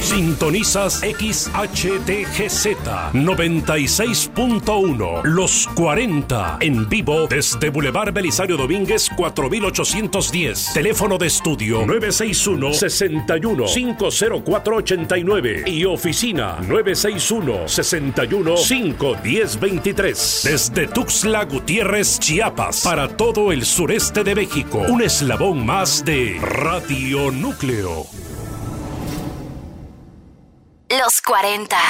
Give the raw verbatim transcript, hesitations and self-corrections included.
Sintonizas X H T G Z noventa y seis punto uno, Los cuarenta, en vivo desde Boulevard Belisario Domínguez cuatro mil ochocientos diez. Teléfono de estudio nueve seis uno, seis uno, cinco cero cuatro ocho nueve y oficina nueve seis uno, seis uno, cinco uno cero dos tres. Desde Tuxtla Gutiérrez, Chiapas, para todo el sureste de México, un eslabón más de Radio Núcleo. Los cuarenta.